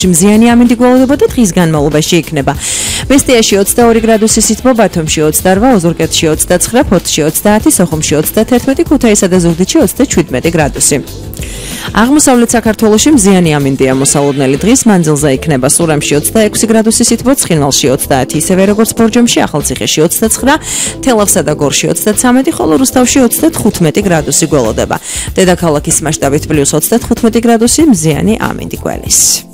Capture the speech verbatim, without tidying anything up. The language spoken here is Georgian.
მზიანი ამინდი გვალვდება და დღის განმავლობაში იქნება. მესტიაში ოცდაორი გრადუსი სითბო, ბათუმში ოცდაორ, ოზურგეთში ოცდაცხრა, ფოთში ოცდაათი, სოხუმში ოცდათერთმეტი, ქუთაისსა და ზუგდიდში ოცდაჩვიდმეტი გრადუსი. აღმოსავლეთ საქართველოში მზიანი ამინდია მოსალოდნელი დღის მანძილზე იქნება. სურამში ოცდაექვსი გრადუსი სითბო, ცხინვალში ოცდაათი, ისევე როგორც ბორჯომში, ახალციხეში ოცდაცხრა, თელავსა და გორში ოცდაცამეტი, ხოლო რუსთავში ოცდათხუთმეტი გრადუსი გველოდება. დედაქალაქის მასშტაბით პლუს ოცდათხუთმეტი გრადუსი მზიანი ამინდი გველის.